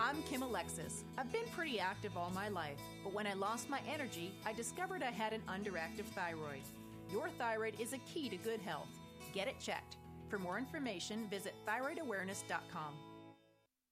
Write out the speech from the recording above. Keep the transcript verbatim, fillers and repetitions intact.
I'm Kim Alexis. I've been pretty active all my life, but when I lost my energy, I discovered I had an underactive thyroid. Your thyroid is a key to good health. Get it checked. For more information, visit thyroid awareness dot com.